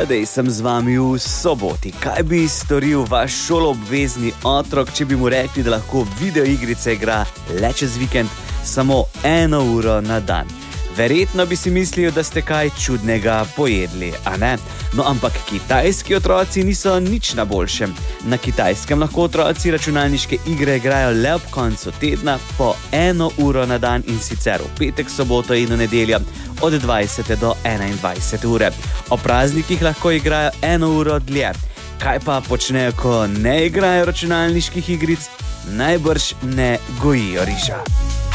Tadej sem z vami v soboti. Kaj bi storil vaš šoloobvezni otrok, če bi mu rekli, da lahko videoigrice igra le čez vikend samo 1 uro na dan? Verjetno bi si mislili, da ste kaj čudnega pojedli, a ne? No, ampak kitajski otroci niso nič na boljšem. Na Kitajskem lahko otroci računalniške igre igrajo le ob koncu tedna po 1 uro na dan, in sicer v petek, soboto in v nedeljo od 20 do 21 ure. O praznikih lahko igrajo 1 uro dlje. Kaj pa počnejo, ko ne igrajo računalniških igric? Najbrž ne gojijo riža.